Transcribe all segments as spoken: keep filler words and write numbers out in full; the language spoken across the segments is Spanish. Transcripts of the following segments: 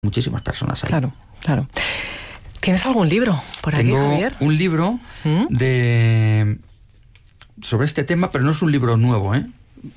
muchísimas personas ahí. Claro, claro. ¿Tienes algún libro por aquí, Tengo Javier? un libro ¿Mm? de sobre este tema, pero no es un libro nuevo, ¿eh?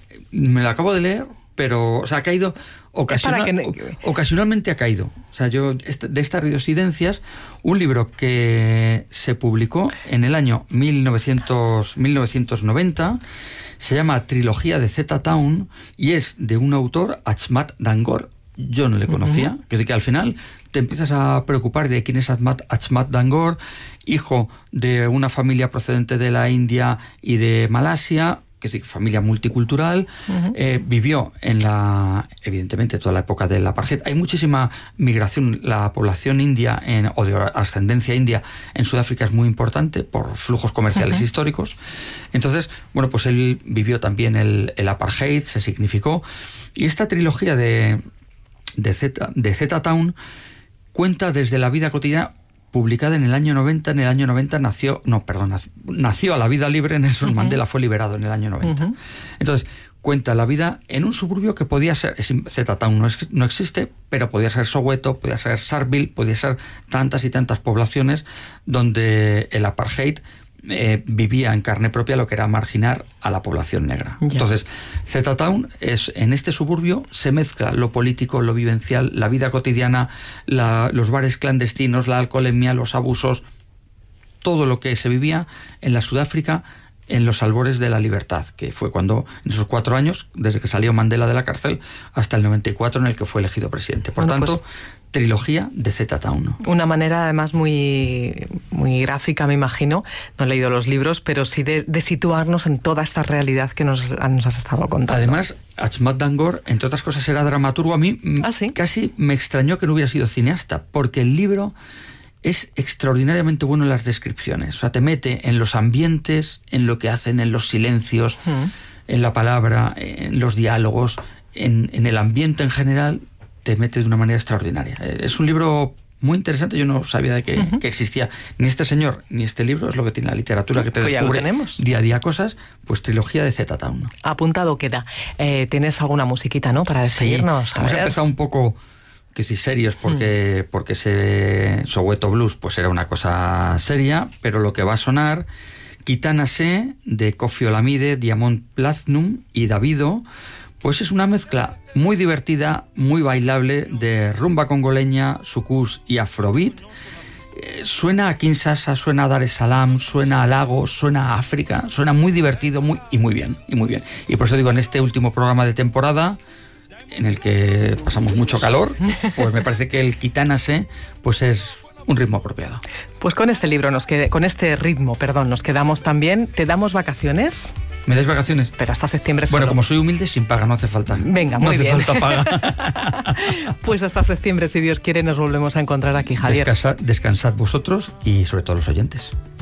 Me lo acabo de leer, pero o sea, ha caído ocasiona, que... ocasionalmente ha caído. O sea, yo de estas residencias, un libro que se publicó en el año mil novecientos noventa, se llama Trilogía de Zeta Town y es de un autor, Achmat Dangor. Yo no le conocía, uh-huh. que, que al final te empiezas a preocupar de quién es Achmat, Achmat Dangor, hijo de una familia procedente de la India y de Malasia, que es familia multicultural, uh-huh. eh, vivió en la, evidentemente, toda la época del apartheid. Hay muchísima migración, la población india en, o de ascendencia india en Sudáfrica es muy importante por flujos comerciales uh-huh. históricos. Entonces, bueno, pues él vivió también el, el apartheid, se significó, y esta trilogía de de Zeta, de Zeta Town cuenta desde la vida cotidiana, publicada en el año noventa. En el año noventa nació, no, perdón, nació a la vida libre Nelson uh-huh. Mandela, fue liberado en el año noventa. Uh-huh. Entonces, cuenta la vida en un suburbio que podía ser, Zeta Town no, es, no existe, pero podía ser Soweto, podía ser Sharpeville, podía ser tantas y tantas poblaciones donde el apartheid Eh, vivía en carne propia lo que era marginar a la población negra. Ya. Entonces, Zeta Town es, en este suburbio se mezcla lo político, lo vivencial, la vida cotidiana, la, los bares clandestinos, la alcoholemia, los abusos, todo lo que se vivía en la Sudáfrica en los albores de la libertad, que fue cuando, en esos cuatro años, desde que salió Mandela de la cárcel hasta el noventa y cuatro, en el que fue elegido presidente. Por bueno, tanto, pues, trilogía de Zeta Town. Una manera, además, muy, muy gráfica, me imagino, no he leído los libros, pero sí de, de situarnos en toda esta realidad que nos, nos has estado contando. Además, Achmat Dangor, entre otras cosas, era dramaturgo. A mí ¿Ah, sí? casi me extrañó que no hubiera sido cineasta, porque el libro es extraordinariamente bueno en las descripciones. O sea, te mete en los ambientes, en lo que hacen, en los silencios, mm. en la palabra, en los diálogos, en, en el ambiente en general, te mete de una manera extraordinaria. Es un libro muy interesante, yo no sabía de que, uh-huh. que existía ni este señor ni este libro, es lo que tiene la literatura, que te pues descubre día a día cosas. Pues trilogía de Zeta Town. Apuntado queda. Eh, ¿Tienes alguna musiquita, no, para despedirnos? Sí, hemos empezado un poco... que sí serios, porque, mm. porque ese Soweto Blues pues era una cosa seria, pero lo que va a sonar, Kitana Se, de Koffi Olomide, Diamond Platnumz y Davido, pues es una mezcla muy divertida, muy bailable, de rumba congoleña, soukous y afrobeat. Eh, suena a Kinshasa, suena a Dar es Salaam, suena a Lagos, suena a África, suena muy divertido muy, y muy bien, y muy bien. Y por eso digo, en este último programa de temporada, en el que pasamos mucho calor, pues me parece que el Kitana Se pues es un ritmo apropiado. Pues con este libro, nos qued- con este ritmo, perdón, nos quedamos también. ¿Te damos vacaciones? ¿Me das vacaciones? Pero hasta septiembre solo. Bueno, como soy humilde, sin paga, no hace falta. Venga, muy bien. No hace falta paga. Pues hasta septiembre, si Dios quiere, nos volvemos a encontrar aquí, Javier. Descansa, descansad vosotros y sobre todo los oyentes.